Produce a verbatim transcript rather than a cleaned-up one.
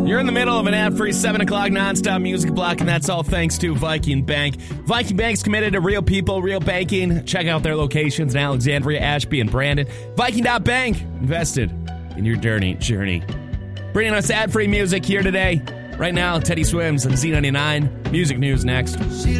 You're in the middle of an ad-free seven o'clock nonstop music block, and that's all thanks to Viking Bank. Viking Bank's committed to real people, real banking. Check out their locations in Alexandria, Ashby, and Brandon. Viking dot bank, invested in your journey. journey. Bringing us ad-free music here today. Right now, Teddy Swims on Z ninety-nine. Music news next.